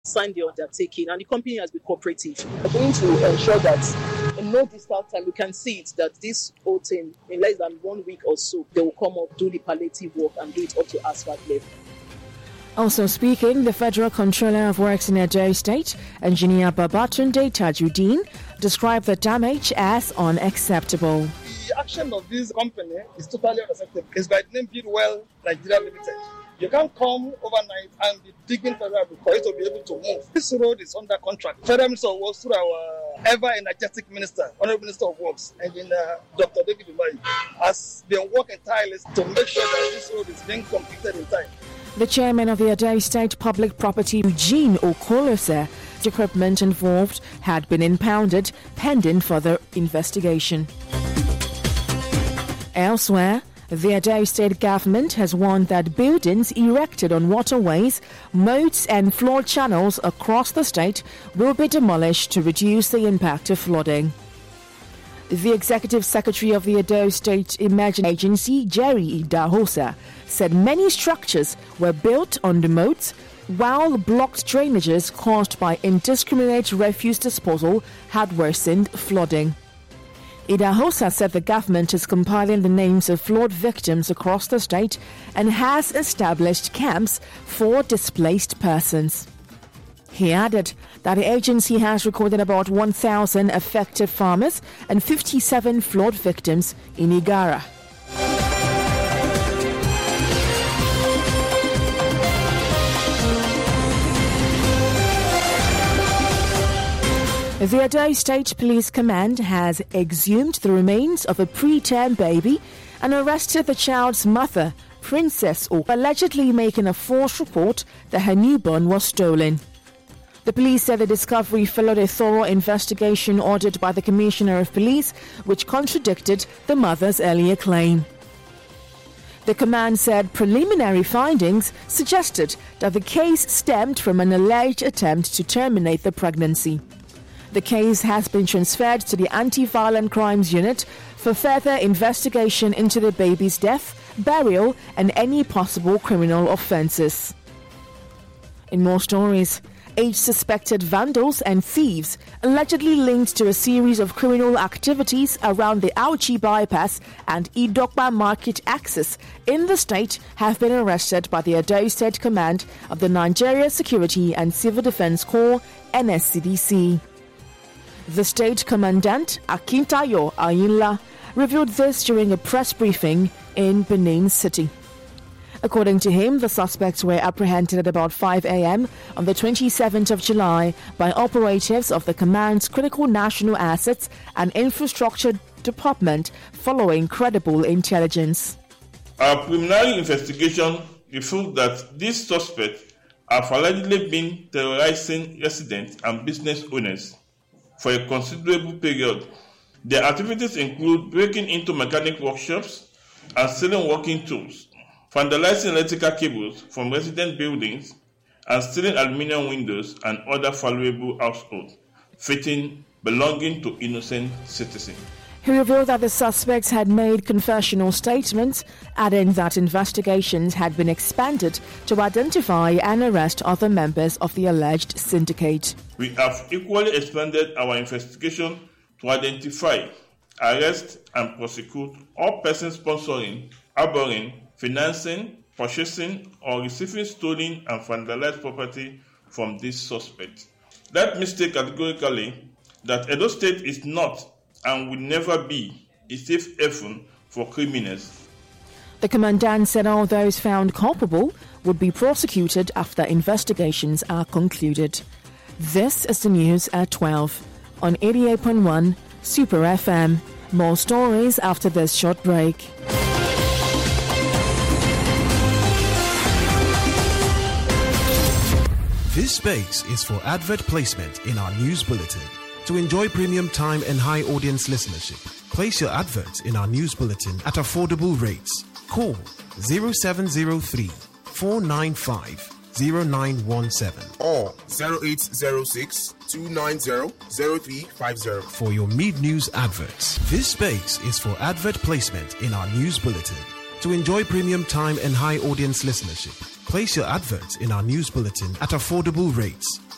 signed the undertaking, and the company has been cooperative. We're going to ensure that in no distant time we can see it that this whole thing, in less than 1 week or so, they will come up, do the palliative work, and do it up to asphalt level. Also speaking, the Federal Controller of Works in Edo State, Engineer Babatunde Tajuddin, described the damage as unacceptable. The action of this company is totally unacceptable. It's by the name Buildwell Nigeria Limited. You can't come overnight and be digging for it to be able to move. This road is under contract. Federal Minister of Works through our ever-energetic Minister, Honorable Minister of Works, Engineer Dr. David Umahi, has been working tirelessly to make sure that this road is being completed in time. The chairman of the Edo State Public Property, Eugene Okolo, said the equipment involved had been impounded pending further investigation. Elsewhere, the Edo State government has warned that buildings erected on waterways, moats and flood channels across the state will be demolished to reduce the impact of flooding. The Executive Secretary of the Edo State Emergency Agency, Jerry Idahosa, said many structures were built on the moats, while blocked drainages caused by indiscriminate refuse disposal had worsened flooding. Idahosa said the government is compiling the names of flood victims across the state and has established camps for displaced persons. He added that the agency has recorded about 1,000 affected farmers and 57 flood victims in Igara. The Edo State Police Command has exhumed the remains of a preterm baby and arrested the child's mother, Princess O, allegedly making a false report that her newborn was stolen. The police said the discovery followed a thorough investigation ordered by the Commissioner of Police, which contradicted the mother's earlier claim. The command said preliminary findings suggested that the case stemmed from an alleged attempt to terminate the pregnancy. The case has been transferred to the Anti-Violent Crimes Unit for further investigation into the baby's death, burial, and any possible criminal offences. In more stories, 8 suspected vandals and thieves allegedly linked to a series of criminal activities around the Auchi bypass and Idokba market axis in the state have been arrested by the Edo State Command of the Nigeria Security and Civil Defense Corps, NSCDC. The state commandant, Akintayo Ayinla, revealed this during a press briefing in Benin City. According to him, the suspects were apprehended at about 5 a.m. on the 27th of July by operatives of the command's Critical National Assets and Infrastructure Department following credible intelligence. Our preliminary investigation revealed that these suspects have allegedly been terrorizing residents and business owners for a considerable period. Their activities include breaking into mechanic workshops and stealing working tools, vandalizing electrical cables from resident buildings, and stealing aluminium windows and other valuable household fittings belonging to innocent citizens. He revealed that the suspects had made confessional statements, adding that investigations had been expanded to identify and arrest other members of the alleged syndicate. We have equally expanded our investigation to identify, arrest, and prosecute all persons sponsoring, harboring, financing, purchasing, or receiving stolen and vandalized property from these suspects. Let me state categorically that Edo State is not and will never be a safe haven for criminals. The commandant said all those found culpable would be prosecuted after investigations are concluded. This is the news at 12 on 88.1 Super FM. More stories after this short break. This space is for advert placement in our news bulletin. To enjoy premium time and high audience listenership, place your adverts in our news bulletin at affordable rates. Call 0703 495 0917 or 0806 290 0350 for your mid-news adverts. This space is for advert placement in our news bulletin. To enjoy premium time and high audience listenership, place your adverts in our news bulletin at affordable rates.